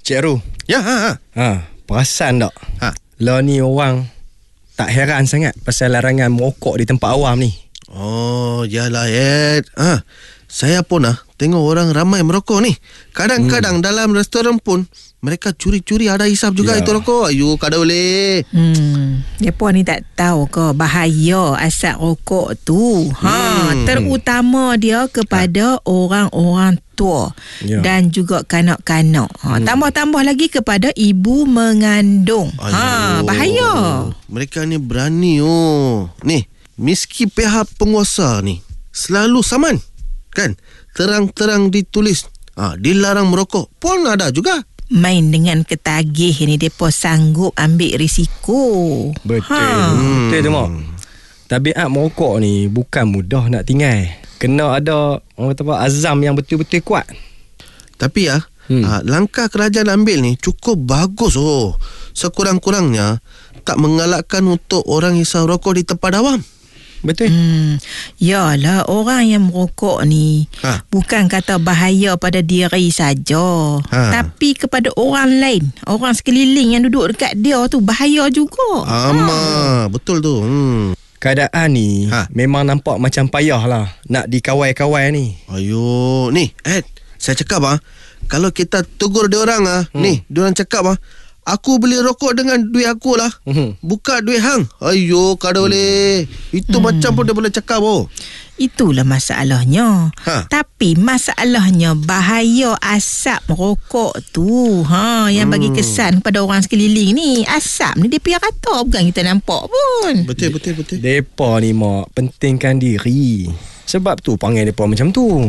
Cik Ru. Ya, Perasan tak? Lah ni orang tak heran sangat pasal larangan merokok di tempat awam ni. Oh, yalah Ed. Saya pun tengok orang ramai merokok ni. Kadang-kadang dalam restoran pun mereka curi-curi ada hisap juga itu rokok. Ayu, kada boleh. Mereka ni tak tahu ke bahaya asap rokok tu. Terutama dia kepada orang-orang tua dan juga kanak-kanak. Tambah-tambah lagi kepada ibu mengandung. Bahaya. Mereka ni berani Ni, meski pihak penguasa ni selalu saman, kan? Terang-terang ditulis dilarang merokok pun ada juga. Main dengan ketagih ni, mereka sanggup ambil risiko. Betul tu Mak. Tabiat merokok ni bukan mudah nak tinggal. Kena ada orang kata apa, azam yang betul-betul kuat. Tapi langkah kerajaan ambil ni cukup bagus. Sekurang-kurangnya tak mengalakkan untuk orang hisap rokok di tempat awam. Betul. Yalah, orang yang merokok ni bukan kata bahaya pada diri saja, tapi kepada orang lain, orang sekeliling yang duduk dekat dia tu bahaya juga. Betul tu. Keadaan ni memang nampak macam payah lah nak dikawal-kawal ni. Ayo, ni Ed, saya cakap kalau kita tegur diorang ni, diorang cakap aku beli rokok dengan duit aku lah, bukan duit hang. Ayo, kada boleh. Itu macam pun dia boleh cakap. Itulah masalahnya. Tapi masalahnya bahaya asap rokok tu. Yang bagi kesan pada orang sekeliling ni. Asap ni dia pihak kata, bukan kita nampak pun. Betul. Depa ni Mak pentingkan diri. Sebab tu panggil depa macam tu.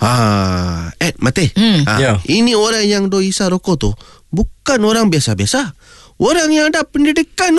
Ed, Mate. Ini orang yang hisap rokok tu bukan orang biasa-biasa. Orang yang ada pendidikan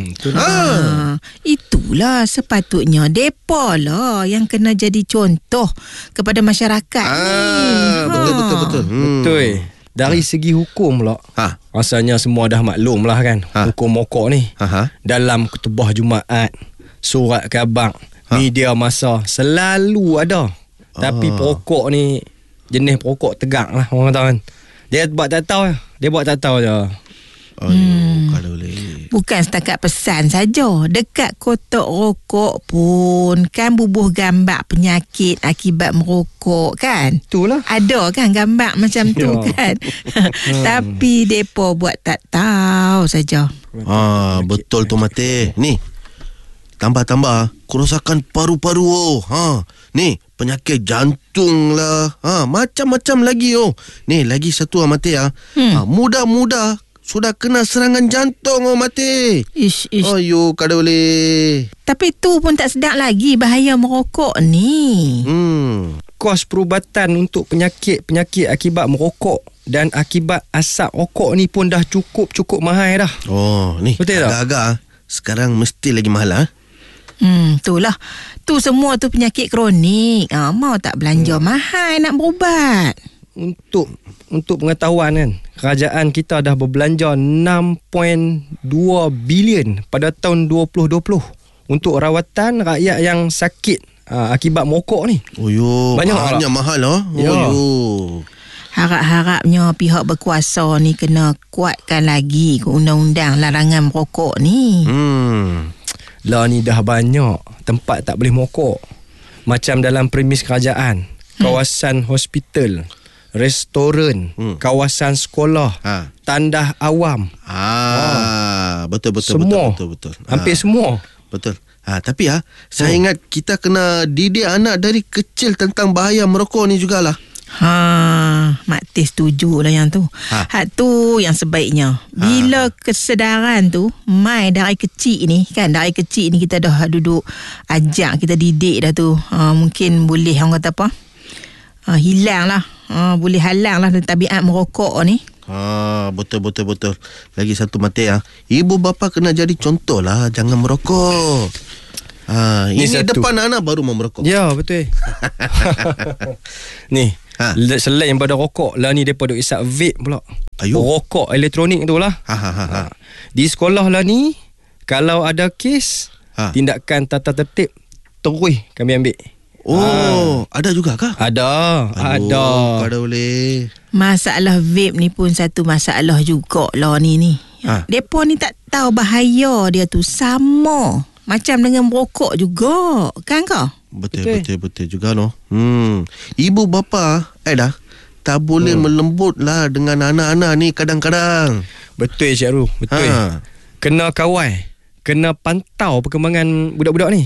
itulah sepatutnya depa lah yang kena jadi contoh kepada masyarakat ni. Betul. Betul. Dari segi hukum pula, rasanya semua dah maklum lah kan. Hukum rokok ni dalam khutbah Jumaat, surat khabar, media masa selalu ada. Tapi perokok ni jenis perokok tegak lah orang kata kan. Dia buat tak tahu je. Kalau boleh. Bukan setakat pesan saja. Dekat kotak rokok pun kan bubuh gambar penyakit akibat merokok kan. Itulah. Ada kan gambar macam tu kan. Tapi depa buat tak tahu saja. Betul tu Mate. Ni, tambah-tambah kerosakan paru-paru. Ni, penyakit jantung lah. Macam-macam lagi. Ni, lagi satu Mate. Muda-muda sudah kena serangan jantung Mate. Ish. Ayo, kada boleh. Tapi tu pun tak sedap lagi bahaya merokok ni. Kos perubatan untuk penyakit akibat merokok dan akibat asap rokok ni pun dah cukup mahal dah. Ni betul tak? Agak-agak sekarang mesti lagi mahal. Itulah. Tu semua tu penyakit kronik. Mau tak belanja mahal nak berubat. Untuk pengetahuan kan, kerajaan kita dah berbelanja 6.2 bilion pada tahun 2020 untuk rawatan rakyat yang sakit akibat merokok ni. Banyak mahal Harap-harapnya pihak berkuasa ni kena kuatkan lagi undang-undang larangan merokok ni. Lah ni dah banyak tempat tak boleh merokok. Macam dalam premis kerajaan, kawasan hospital, restoran, kawasan sekolah, tandas awam. Betul. Semua. Betul. Hampir semua. Betul. Tapi saya ingat kita kena didik anak dari kecil tentang bahaya merokok ni jugalah. Mak Tis setuju lah yang tu. Tu yang sebaiknya. Bila kesedaran tu mai dari kecil ni kan, dari kecil ni kita dah duduk ajak, kita didik dah tu, mungkin boleh orang kata apa, hilang lah, boleh halang lah tabiat merokok ni. Betul. Lagi satu Mate, ibu bapa kena jadi contoh lah, jangan merokok. Ini satu. Depan anak baru mau merokok. Ya, betul. Ni, selain pada rokok lah ni, mereka duk isap vape pula. Rokok elektronik tu lah. Di sekolah lah ni, kalau ada kes tindakan tata tertib, terus kami ambil. Ada juga kah? Ada. Kada boleh. Masalah vape ni pun satu masalah jugalah ni. Depa ni tak tahu bahaya dia tu sama macam dengan merokok juga. Kan kau? Betul juga no. Ibu bapa tak boleh melembut lah dengan anak-anak ni kadang-kadang. Betul Cik Ru, betul. Kena kawal, kena pantau perkembangan budak-budak ni.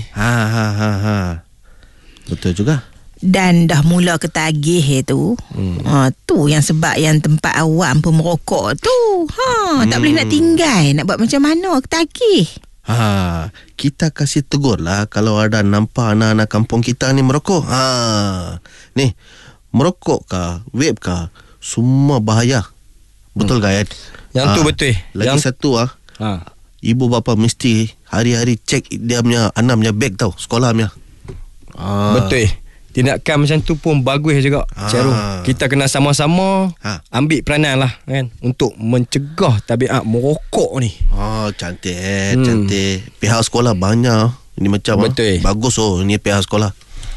Betul juga. Dan dah mula ketagih tu. Tu yang sebab yang tempat awam pun merokok tu. Tak boleh nak tinggal. Nak buat macam mana ketagih. Kita kasih tegur lah kalau ada nampak anak-anak kampung kita ni merokok. Ni, merokok kah, vape kah, semua bahaya. Betul kan? Yang tu betul. Lagi satu ibu bapa mesti hari-hari cek dia punya anak punya beg tau, sekolah punya. Betul. Tindakan macam tu pun bagus juga, Cik Ru. Kita kena sama-sama ambil peranan lah kan, untuk mencegah tabiat merokok ni. Cantik. Pihak sekolah banyak. Ini macam betul. Bagus ini pihak sekolah.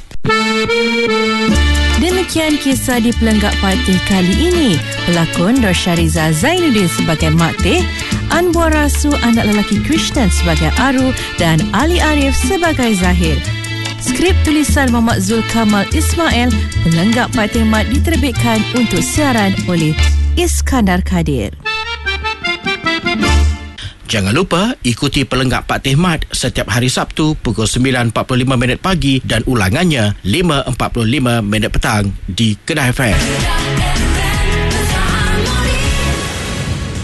Demikian kisah di Pelenggak Patih kali ini. Pelakon Darsyariza Zainuddin sebagai Mak Teh, Anwar Rasu anak lelaki Krishnan sebagai Aru dan Ali Arif sebagai Zahir. Skrip tulisan Muhammad Zulkamal Ismail. Pelenggak Patih Mat diterbitkan untuk siaran oleh Iskandar Kadir. Jangan lupa ikuti Pelenggak Patih Mat setiap hari Sabtu pukul 9.45 pagi dan ulangannya 5.45 petang di Kedah FM.